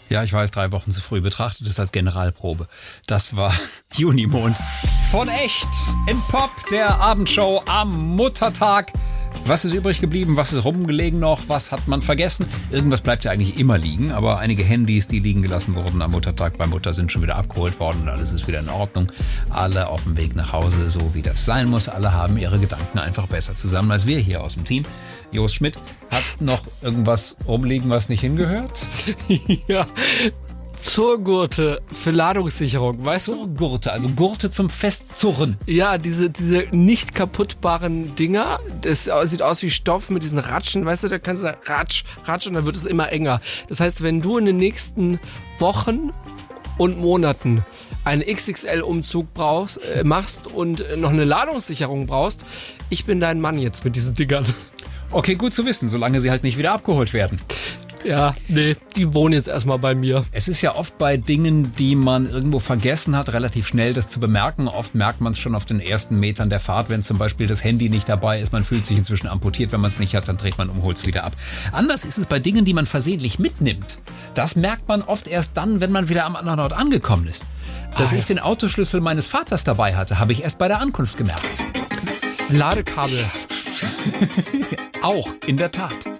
Ja, ich weiß, 3 Wochen zu früh. Betrachtet es als Generalprobe. Das war Junimond. Von echt in Pop, der Abendshow am Muttertag. Was ist übrig geblieben? Was ist rumgelegen noch? Was hat man vergessen? Irgendwas bleibt ja eigentlich immer liegen, aber einige Handys, die liegen gelassen wurden am Muttertag bei Mutter, sind schon wieder abgeholt worden und alles ist wieder in Ordnung. Alle auf dem Weg nach Hause, so wie das sein muss. Alle haben ihre Gedanken einfach besser zusammen als wir hier aus dem Team. Jost Schmidt hat noch irgendwas rumliegen, was nicht hingehört? Ja. Zurgurte für Ladungssicherung, weißt du? Zurgurte, also Gurte zum Festzurren. Ja, diese nicht kaputtbaren Dinger, das sieht aus wie Stoff mit diesen Ratschen, weißt du, da kannst du ratsch und dann wird es immer enger. Das heißt, wenn du in den nächsten Wochen und Monaten einen XXL-Umzug machst und noch eine Ladungssicherung brauchst, ich bin dein Mann jetzt mit diesen Dingern. Okay, gut zu wissen, solange sie halt nicht wieder abgeholt werden. Ja, nee, die wohnen jetzt erstmal bei mir. Es ist ja oft bei Dingen, die man irgendwo vergessen hat, relativ schnell das zu bemerken. Oft merkt man es schon auf den ersten Metern der Fahrt, wenn zum Beispiel das Handy nicht dabei ist. Man fühlt sich inzwischen amputiert. Wenn man es nicht hat, dann dreht man um, holt es wieder ab. Anders ist es bei Dingen, die man versehentlich mitnimmt. Das merkt man oft erst dann, wenn man wieder am anderen Ort angekommen ist. Dass ich den Autoschlüssel meines Vaters dabei hatte, habe ich erst bei der Ankunft gemerkt. Ladekabel. Auch, in der Tat.